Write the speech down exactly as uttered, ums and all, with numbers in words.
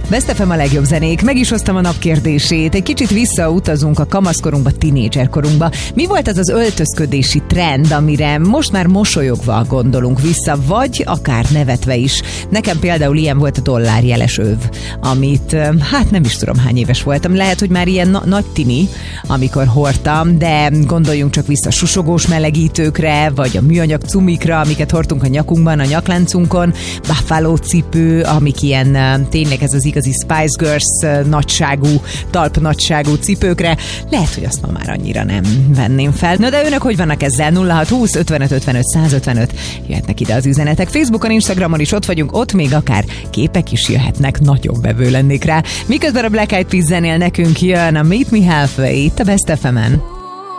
Best ef em a legjobb zenék, meg is hoztam a nap kérdését. Egy kicsit visszautazunk a kamaszkorunkba, tinédzserkorunkba. Mi volt az az öltözködési trend, amire most már mosolyogva gondolunk vissza, vagy akár nevetve is? Nekem például ilyen volt a dollárjeles öv, amit hát nem is tudom hány éves voltam. Lehet, hogy már ilyen na- nagy tini, amikor hordtam, de gondoljunk csak vissza susogós melegítőkre, vagy a műanyag cumikra, amiket hordtunk a nyakunkban, a nyakláncunkon, buffalo cipő, amik ilyen tényleg ez az igazi Spice Girls nagyságú, talpnagyságú cipőkre. Lehet, hogy azt ma már annyira nem venném fel. Na de önök hogy vannak ezzel? nulla hat húsz ötvenöt ötvenöt százötvenöt jöhetnek ide az üzenetek. Facebookon, Instagramon is ott vagyunk, ott még akár képek is jöhetnek, nagyon vevő lennék rá. Miközben a Black Eyed Peas zenél, nekünk jön a Meet Me Halfway itt a Best ef emen.